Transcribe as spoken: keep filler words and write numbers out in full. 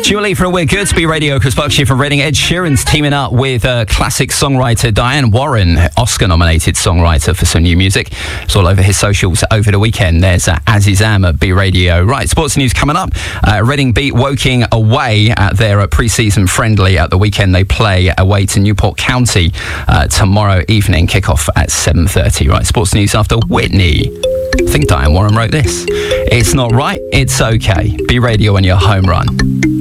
Dua Lipa and We're Good to be Radio. Chris Buckshire from Reading. Ed Sheeran's teaming up with uh, classic songwriter Diane Warren, Oscar-nominated songwriter, for some new music. It's all over his socials over the weekend. There's uh, Azizam at B Radio. Right, sports news coming up. Uh, Reading beat Woking away at their uh, pre-season friendly at the weekend. They play away to Newport County uh, tomorrow evening. Kick-off at seven thirty. Right, sports news after Whitney. I think Diane Warren wrote this. It's not right, it's okay. B Radio on your home run.